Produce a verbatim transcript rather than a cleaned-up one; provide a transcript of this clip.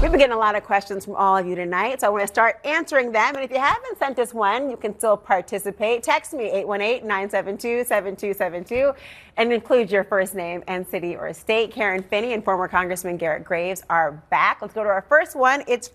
We've been getting a lot of questions from all of you tonight, so I want to start answering them. And if you haven't sent us one, you can still participate. Text me, eight one eight, nine seven two, seven two seven two, and include your first name and city or state. Karen Finney and former Congressman Garrett Graves are back. Let's go to our first one. It's